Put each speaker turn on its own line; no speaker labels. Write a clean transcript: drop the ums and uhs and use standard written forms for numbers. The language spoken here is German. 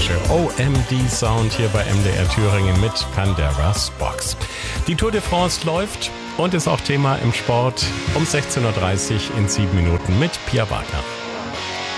klassische OMD-Sound hier bei MDR Thüringen mit Pandora's Box. Die Tour de France läuft und ist auch Thema im Sport um 16.30 Uhr in 7 Minuten mit Pia Wagner.